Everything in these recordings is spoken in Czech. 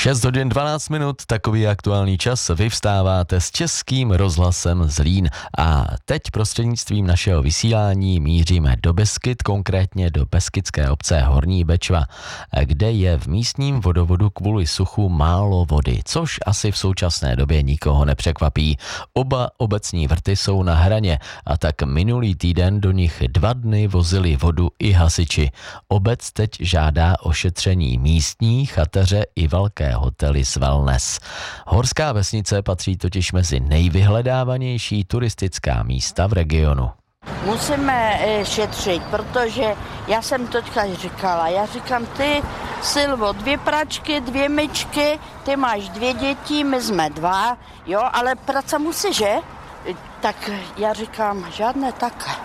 6 hodin 12 minut, takový aktuální čas. Vy vstáváte s Českým rozhlasem Zlín a teď prostřednictvím našeho vysílání míříme do Beskyd, konkrétně do beskydské obce Horní Bečva, kde je v místním vodovodu kvůli suchu málo vody, což asi v současné době nikoho nepřekvapí. Oba obecní vrty jsou na hraně a tak minulý týden do nich 2 dny vozili vodu i hasiči. Obec teď žádá o šetření místní chateře i velké hotely s wellness. Horská vesnice patří totiž mezi nejvyhledávanější turistická místa v regionu. Musíme šetřit, protože já jsem teďka říkala, já říkám, ty Silvo, 2 pračky, 2 myčky, ty máš 2 děti, my jsme 2, jo, ale práce musí, že? Tak já říkám, žádné tak.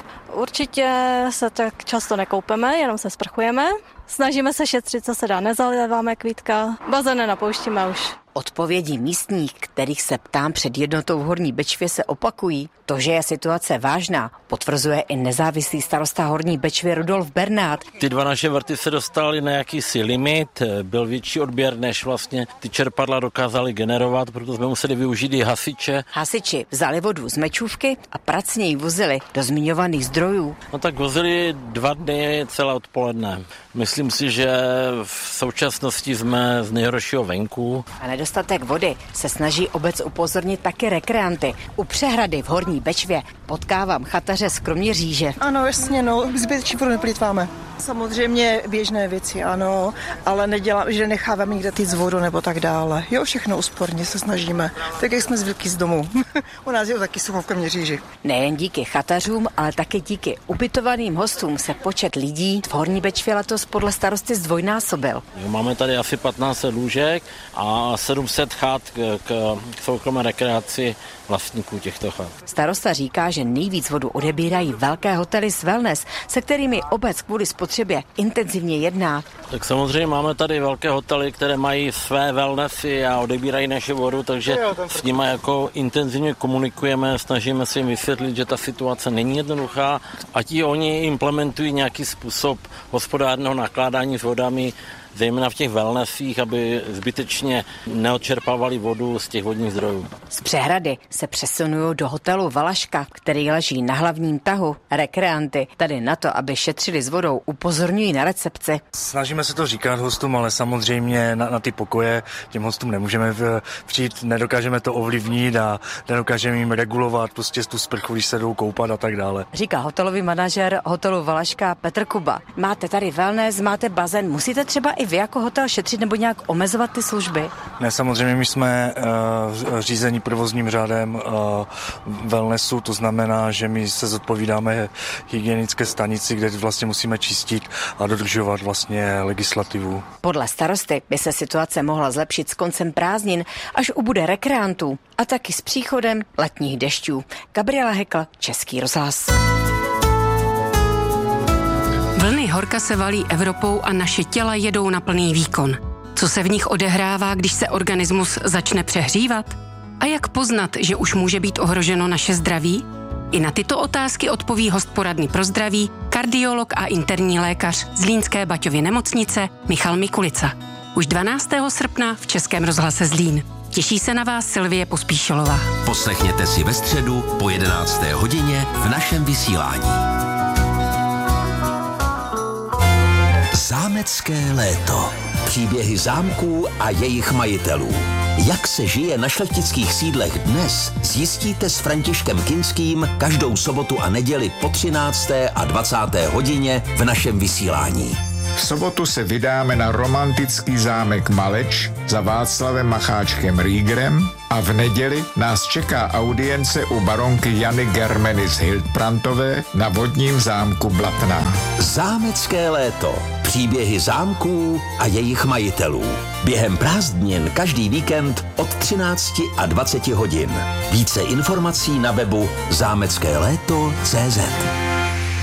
Určitě se tak často nekoupeme, jenom se sprchujeme. Snažíme se šetřit, co se dá, nezaliváme kvítka, bazén nenapouštíme už. Odpovědi místních, kterých se ptám před jednotou v Horní Bečvě, se opakují. To, že je situace vážná, potvrzuje i nezávislý starosta Horní Bečvy Rudolf Bernát. Ty 2 naše vrty se dostaly na jakýsi limit, byl větší odběr, než vlastně ty čerpadla dokázaly generovat, proto jsme museli využít i hasiče. Hasiči vzali vodu z Mečůvky a pracně ji vozili do zmiňovaných zdrojů. No tak vozili 2 dny celé odpoledne. Myslím si, že v současnosti jsme z nejhoršího venku. A nedostatek vody se snaží obec upozornit taky rekreanty. U přehrady v Horní Bečvě potkávám chateře z Kroměříže. Ano, jasně, zbytečně vodu neplýtváme. Samozřejmě běžné věci, ano, ale že necháváme nikde týct vodu nebo tak dále. Jo, všechno úsporně se snažíme, tak jak jsme zvyklí z domu. U nás je taky sucho v Kroměříži. Nejen díky chateřům, ale také díky ubytovaným hostům se počet lidí v Horní Bečvě letos podle starosty zdvojnásobil. Máme tady asi 1500 lůžek a 700 chat k soukromé rekreaci vlastníků těchto chat. Starosta říká, že nejvíc vodu odebírají velké hotely s wellness, se kterými obec kvůli spotřebě intenzivně jedná. Tak samozřejmě máme tady velké hotely, které mají své wellnessy a odebírají naši vodu, takže s nimi jako intenzivně komunikujeme, snažíme si jim vysvětlit, že ta situace není jednoduchá a ti oni implementují nějaký způsob hospodárného nakládání s vodami, zejména v těch wellnessích, aby zbytečně neodčerpávali vodu z těch vodních zdrojů. Z přehrady se přesunují do hotelu Valaška, který leží na hlavním tahu. Rekreanty tady na to, aby šetřili s vodou, upozorňují na recepci. Snažíme se to říkat hostům, ale samozřejmě na ty pokoje těm hostům nemůžeme přijít, nedokážeme to ovlivnit a nedokážeme jim regulovat prostě tu sprchu, když se jdou koupat a tak dále. Říká hotelový manažer hotelu Valaška Petr Kuba. Máte tady wellness, máte bazén, musíte třeba i vy jako hotel šetřit nebo nějak omezovat ty služby? Ne, samozřejmě my jsme řízení provozním řádem wellnessu, to znamená, že my se zodpovídáme hygienické stanici, kde vlastně musíme čistit a dodržovat vlastně legislativu. Podle starosty by se situace mohla zlepšit s koncem prázdnin, až ubude rekreantů a taky s příchodem letních dešťů. Gabriela Hekl, Český rozhlas. Vlny horka se valí Evropou a naše těla jedou na plný výkon. Co se v nich odehrává, když se organismus začne přehřívat? A jak poznat, že už může být ohroženo naše zdraví? I na tyto otázky odpoví host poradny pro zdraví, kardiolog a interní lékař Zlínské Baťovy nemocnice Michal Mikulica. Už 12. srpna v Českém rozhlase Zlín. Těší se na vás Silvie Pospíšilová. Poslechněte si ve středu po 11. hodině v našem vysílání. Zámecké léto. Příběhy zámků a jejich majitelů. Jak se žije na šlechtických sídlech dnes, zjistíte s Františkem Kinským každou sobotu a neděli po 13. a 20. hodině v našem vysílání. V sobotu se vydáme na romantický zámek Maleč za Václavem Macháčkem Riegerem a v neděli nás čeká audience u baronky Jany Germeny z Hildbrandtové na vodním zámku Blatná. Zámecké léto. Příběhy zámků a jejich majitelů. Během prázdnin každý víkend od 13 a 20 hodin. Více informací na webu zámeckéléto.cz.